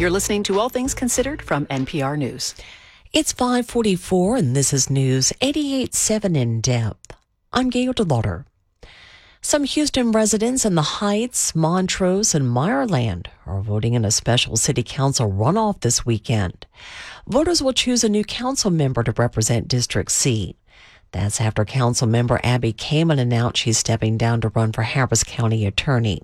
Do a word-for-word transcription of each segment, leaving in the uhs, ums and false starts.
You're listening to All Things Considered from N P R News. It's five forty-four, and this is News eighty-eight point seven in depth. I'm Gail DeLauder. Some Houston residents in the Heights, Montrose, and Meyerland are voting in a special city council runoff this weekend. Voters will choose a new council member to represent District C. That's after council member Abby Kamen announced she's stepping down to run for Harris County Attorney.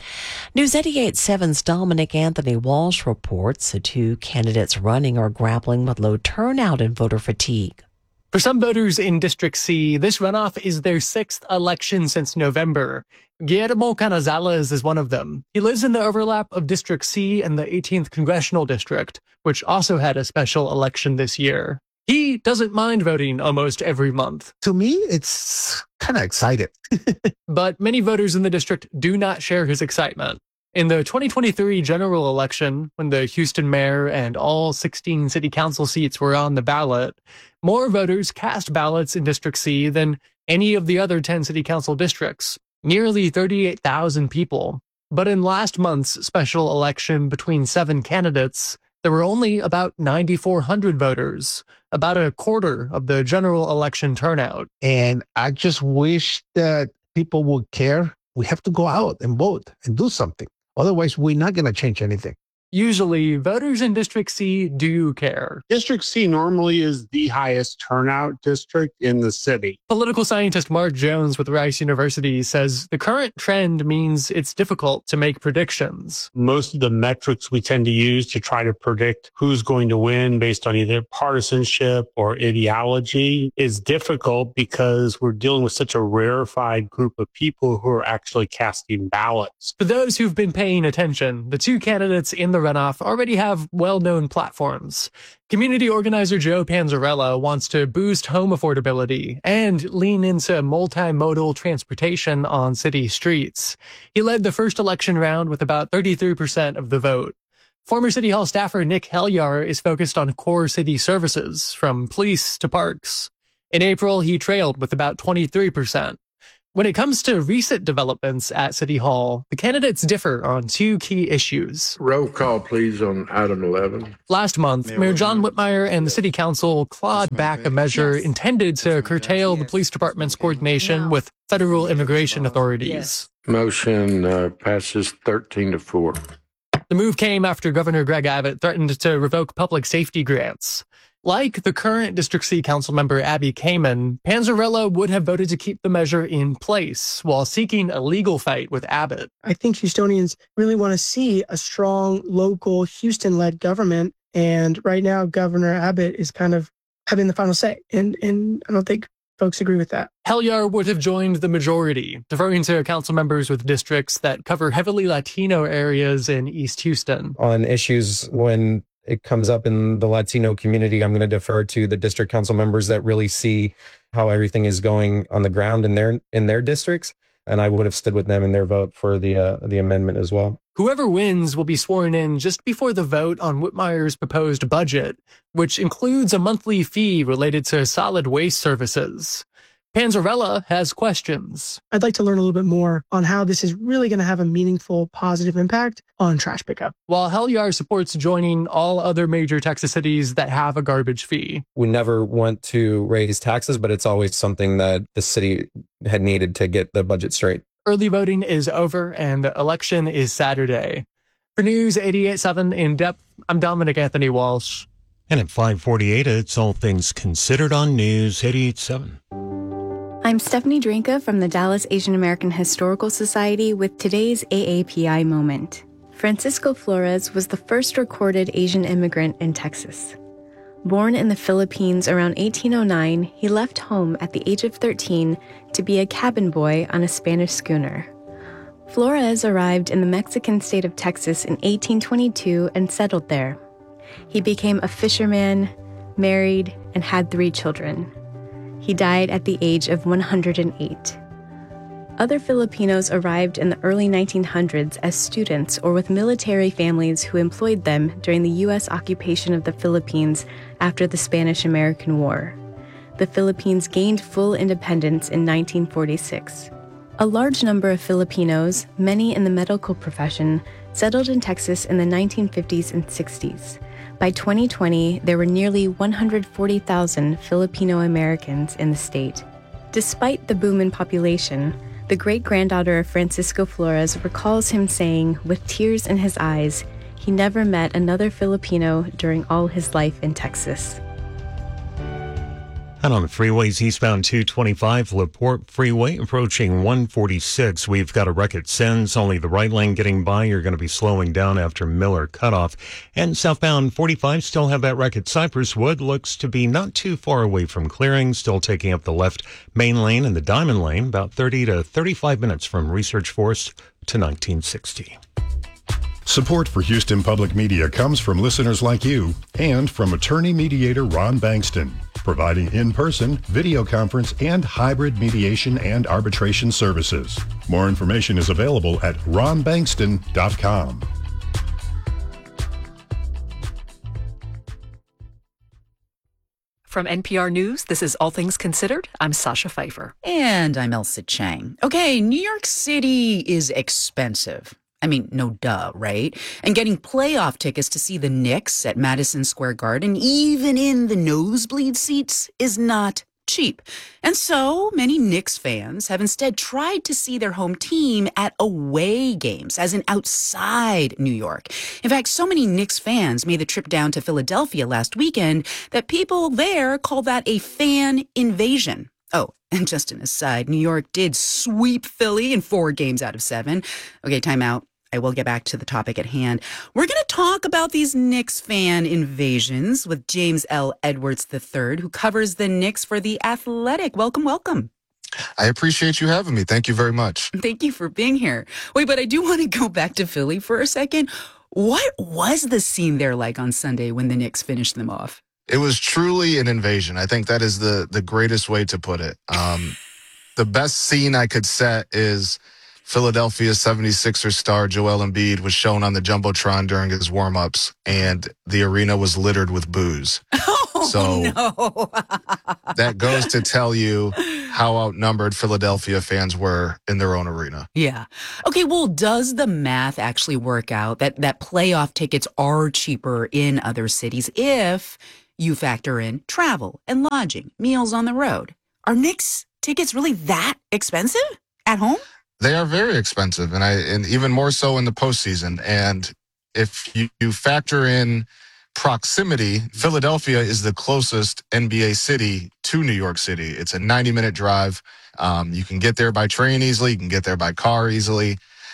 News eighty-eight point seven's Dominic Anthony Walsh reports the two candidates running are grappling with low turnout and voter fatigue. For some voters in District C, this runoff is their sixth election since November. Guillermo Canizales is one of them. He lives in the overlap of District C and the eighteenth Congressional District, which also had a special election this year. He doesn't mind voting almost every month. To me, it's kind of exciting. But many voters in the district do not share his excitement. In the twenty twenty-three general election, when the Houston mayor and all sixteen city council seats were on the ballot, more voters cast ballots in District C than any of the other ten city council districts, nearly thirty-eight thousand people. But in last month's special election between seven candidates, there were only about nine thousand four hundred voters, about a quarter of the general election turnout. And I just wish that people would care. We have to go out and vote and do something. Otherwise, we're not going to change anything. Usually, voters in District C do care. District C normally is the highest turnout district in the city. Political scientist Mark Jones with Rice University says the current trend means it's difficult to make predictions. Most of the metrics we tend to use to try to predict who's going to win based on either partisanship or ideology is difficult because we're dealing with such a rarefied group of people who are actually casting ballots. For those who've been paying attention, the two candidates in the runoff already have well-known platforms. Community organizer Joe Panzarella wants to boost home affordability and lean into multimodal transportation on city streets. He led the first election round with about thirty-three percent of the vote. Former City Hall staffer Nick Helyar is focused on core city services, from police to parks. In April, he trailed with about twenty-three percent. When it comes to recent developments at City Hall, the candidates differ on two key issues. Roll call, please, on item eleven. Last month, Mayor John Whitmire and the City Council clawed back a measure yes. intended to curtail the police department's coordination No. with federal immigration authorities. Yes. Motion uh, passes thirteen to four. The move came after Governor Greg Abbott threatened to revoke public safety grants. Like the current District C council member Abby Kamen, Panzarella would have voted to keep the measure in place while seeking a legal fight with Abbott. I think Houstonians really want to see a strong local Houston-led government. And right now, Governor Abbott is kind of having the final say. And, and I don't think folks agree with that. Helyar would have joined the majority, deferring to council members with districts that cover heavily Latino areas in East Houston. On issues when it comes up in the Latino community, I'm going to defer to the district council members that really see how everything is going on the ground in their in their districts. And I would have stood with them in their vote for the uh, the amendment as well. Whoever wins will be sworn in just before the vote on Whitmire's proposed budget, which includes a monthly fee related to solid waste services. Panzarella has questions. I'd like to learn a little bit more on how this is really going to have a meaningful, positive impact on trash pickup. While Helyar supports joining all other major Texas cities that have a garbage fee. We never want to raise taxes, but it's always something that the city had needed to get the budget straight. Early voting is over and the election is Saturday. For News eighty-eight point seven In Depth, I'm Dominic Anthony Walsh. And at five forty-eight, it's All Things Considered on News eighty-eight point seven. I'm Stephanie Drinka from the Dallas Asian American Historical Society with today's A A P I moment. Francisco Flores was the first recorded Asian immigrant in Texas. Born in the Philippines around eighteen oh nine, he left home at the age of thirteen to be a cabin boy on a Spanish schooner. Flores arrived in the Mexican state of Texas in eighteen twenty-two and settled there. He became a fisherman, married, and had three children. He died at the age of one hundred eight. Other Filipinos arrived in the early nineteen hundreds as students or with military families who employed them during the U S occupation of the Philippines after the Spanish-American War. The Philippines gained full independence in nineteen forty-six. A large number of Filipinos, many in the medical profession, settled in Texas in the nineteen fifties and sixties. By twenty twenty, there were nearly one hundred forty thousand Filipino Americans in the state. Despite the boom in population, the great-granddaughter of Francisco Flores recalls him saying, with tears in his eyes, he never met another Filipino during all his life in Texas. And on the freeways, eastbound two twenty-five, LaPorte Freeway approaching one forty-six. We've got a wreck at Sens, only the right lane getting by. You're going to be slowing down after Miller cutoff. And southbound forty-five, still have that wreck at Cypress Wood. Looks to be not too far away from clearing, still taking up the left main lane and the diamond lane, about thirty to thirty-five minutes from Research Forest to nineteen sixty. Support for Houston Public Media comes from listeners like you and from attorney mediator Ron Bankston, providing in-person, video conference, and hybrid mediation and arbitration services. More information is available at ron bankston dot com. From N P R News, this is All Things Considered. I'm Sasha Pfeiffer. And I'm Elsa Chang. Okay, New York City is expensive. I mean, no duh, right? And getting playoff tickets to see the Knicks at Madison Square Garden, even in the nosebleed seats, is not cheap. And so many Knicks fans have instead tried to see their home team at away games, as in outside New York. In fact, so many Knicks fans made the trip down to Philadelphia last weekend that people there call that a fan invasion. Oh, and just an aside, New York did sweep Philly in four games out of seven. Okay, time out. I will get back to the topic at hand. We're going to talk about these Knicks fan invasions with James L. Edwards the third, who covers the Knicks for The Athletic. Welcome, welcome. I appreciate you having me. Thank you very much. Thank you for being here. Wait, but I do want to go back to Philly for a second. What was the scene there like on Sunday when the Knicks finished them off? It was truly an invasion. I think that is the the greatest way to put it. Um, the best scene I could set is Philadelphia seventy-sixers star Joel Embiid was shown on the Jumbotron during his warm-ups, and the arena was littered with booze. Oh, so no. that goes to tell you how outnumbered Philadelphia fans were in their own arena. Yeah. Okay, well, does the math actually work out that, that playoff tickets are cheaper in other cities if you factor in travel and lodging, meals on the road? Are Knicks tickets really that expensive at home? They are very expensive, and I and even more so in the postseason. And if you, you factor in proximity, Philadelphia is the closest N B A city to New York City. It's a ninety-minute drive. Um, you can get there by train easily. You can get there by car easily.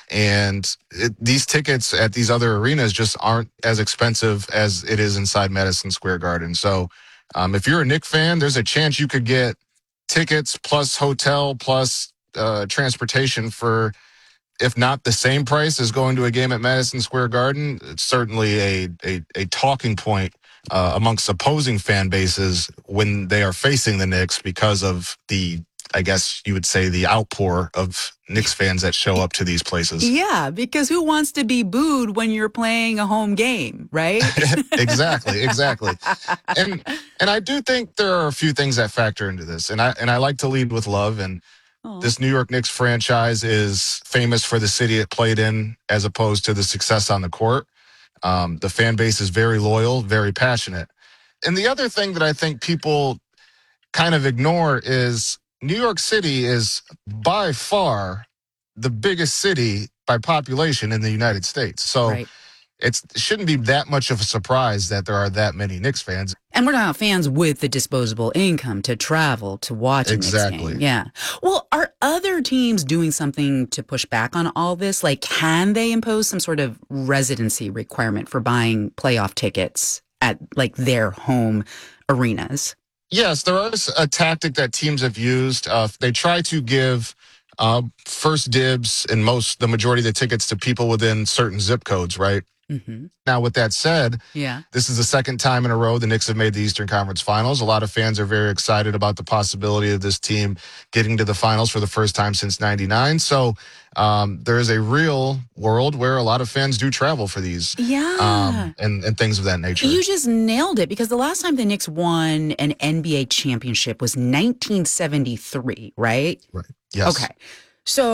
And it, these tickets at these other arenas just aren't as expensive as it is inside Madison Square Garden. So um, if you're a Knicks fan, there's a chance you could get tickets plus hotel plus uh, transportation for, if not the same price as going to a game at Madison Square Garden. It's certainly a, a, a talking point uh, amongst opposing fan bases when they are facing the Knicks because of the, I guess you would say, the outpour of Knicks fans that show up to these places. Yeah, because who wants to be booed when you're playing a home game, right? exactly, exactly. And and I do think there are a few things that factor into this. And I and I like to lead with love. And Aww. This New York Knicks franchise is famous for the city it played in as opposed to the success on the court. Um, the fan base is very loyal, very passionate. And the other thing that I think people kind of ignore is New York City is by far the biggest city by population in the United States. So right. it's, it shouldn't be that much of a surprise that there are that many Knicks fans. And we're not fans with the disposable income to travel to watch a exactly. Knicks game. Yeah. Well, are other teams doing something to push back on all this? Like, can they impose some sort of residency requirement for buying playoff tickets at like their home arenas? Yes, there is a tactic that teams have used. Uh, they try to give uh, first dibs and most, the majority of the tickets to people within certain zip codes, right? Mm-hmm. Now, with that said, yeah. this is the second time in a row the Knicks have made the Eastern Conference Finals. A lot of fans are very excited about the possibility of this team getting to the finals for the first time since ninety-nine. So um, there is a real world where a lot of fans do travel for these yeah. um, and, and things of that nature. You just nailed it, because the last time the Knicks won an N B A championship was nineteen seventy-three, right? Right. Yes. Okay. So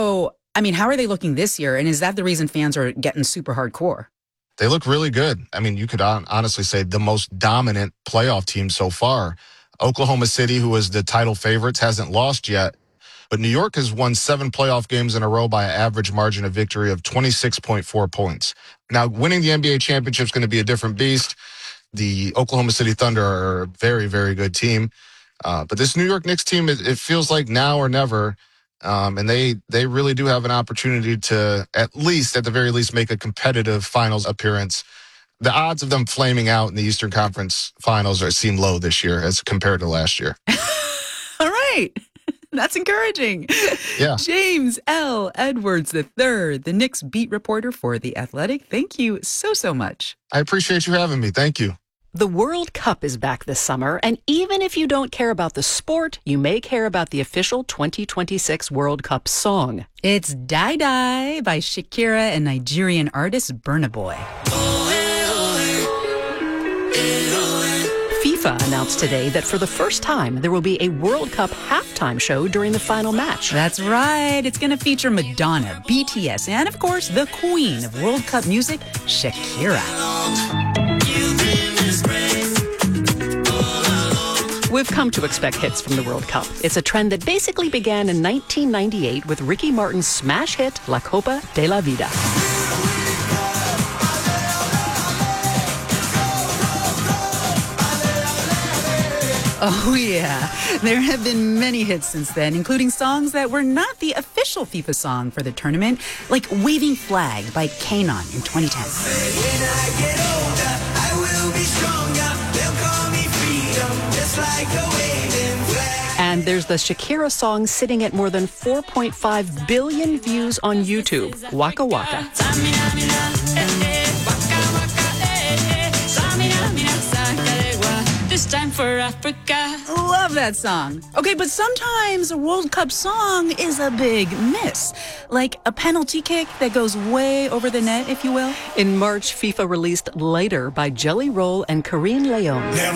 I mean, how are they looking this year? And is that the reason fans are getting super hardcore? They look really good. I mean, you could honestly say the most dominant playoff team so far. Oklahoma City, who was the title favorites, hasn't lost yet. But New York has won seven playoff games in a row by an average margin of victory of twenty-six point four points. Now, winning the N B A championship is going to be a different beast. The Oklahoma City Thunder are a very, very good team. Uh, but this New York Knicks team, it, it feels like now or never. Um, and they, they really do have an opportunity to, at least, at the very least, make a competitive finals appearance. The odds of them flaming out in the Eastern Conference finals are, seem low this year as compared to last year. All right. That's encouraging. Yeah. James L. Edwards the third, the Knicks beat reporter for The Athletic. Thank you so, so much. I appreciate you having me. Thank you. The World Cup is back this summer, and even if you don't care about the sport, you may care about the official twenty twenty-six World Cup song. It's Die Die by Shakira and Nigerian artist Burna Boy. FIFA announced today that for the first time, there will be a World Cup halftime show during the final match. That's right. It's going to feature Madonna, B T S, and of course, the queen of World Cup music, Shakira. We've come to expect hits from the World Cup. It's a trend that basically began in nineteen ninety-eight with Ricky Martin's smash hit, La Copa de la Vida. Oh, yeah. There have been many hits since then, including songs that were not the official FIFA song for the tournament, like Waving Flag by Kanon in twenty ten. When I get older, I will be stronger. They'll call me freedom, just like a waving flag. And there's the Shakira song sitting at more than four point five billion views on YouTube, Waka Waka. This time for Africa. Love that song. Okay, but sometimes a World Cup song is a big miss. Like a penalty kick that goes way over the net, if you will. In March, FIFA released Later by Jelly Roll and Karine Leon.